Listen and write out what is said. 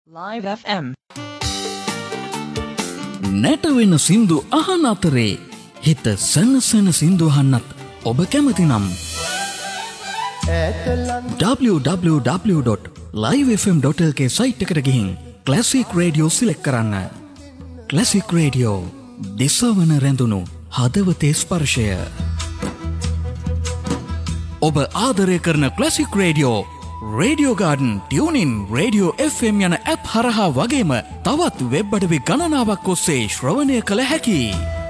Live FM. නැටවෙන සින්දු අහන අතරේ හිත සනසන සින්දු අහන්නත් ඔබ කැමති නම් www.livefm.lk සයිට් එකට ගිහින් ක්ලාසික් රේඩියෝ සිලෙක්ට් කරන්න. ක්ලාසික් රේඩියෝ දිසවන රැඳුණු හදවතේ ස්පර්ශය. ඔබ ආදරය කරන classic radio radio garden, tuning, radio FM යන ඇප් හරහා වගේම තවත් වෙබ් අඩවි ගණනාවක් ඔස්සේ ශ්‍රවණය කළ හැකියි.